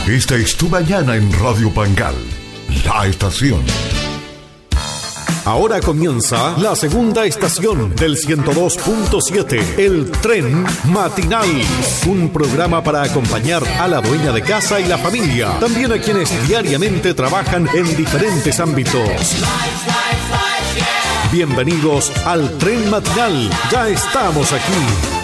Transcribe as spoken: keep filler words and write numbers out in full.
Esta es tu mañana en Radio Pangal, la estación. Ahora comienza la segunda estación del ciento dos punto siete, el Tren Matinal. Un programa para acompañar a la dueña de casa y la familia, también a quienes diariamente trabajan en diferentes ámbitos. Bienvenidos al Tren Matinal, ya estamos aquí.